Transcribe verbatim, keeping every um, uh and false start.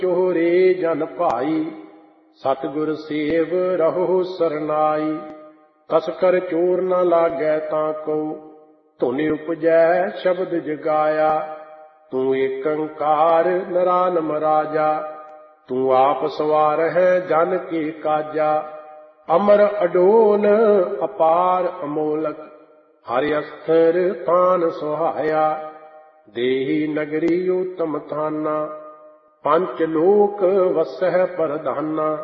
ਚੋਰੇ ਜਨ ਭਾਈ, ਸਤਿਗੁਰ ਸੇਵ ਰਹੋ ਸਰਨਾਈ। ਕਸ ਕਰ ਚੋਰ ਨ ਲਾਗੈ ਤਾਂ ਕੋ, ਧੁਨਿ ਉਪਜੈ ਸ਼ਬਦ ਜਗਾਇਆ। ਤੂੰ ਏਕੰਕਾਰ ਨਿਰਾਲਮ ਰਾਜਾ, ਤੂੰ ਆਪ ਸਵਾਰ ਹੈ ਜਨ ਕੇ ਕਾਜਾ। ਅਮਰ ਅਡੋਲ ਅਪਾਰ ਅਮੋਲਕ, ਹਰਿ ਅਸਥਿਰ ਤਾਨ ਸੁਹਾਇਆ। ਦੇਹੀ ਨਗਰੀ ਉਤਮ ਥਾਨਾ, ਪੰਚ ਲੋਕ ਵਸਹਿ ਪ੍ਰਧਾਨਾ।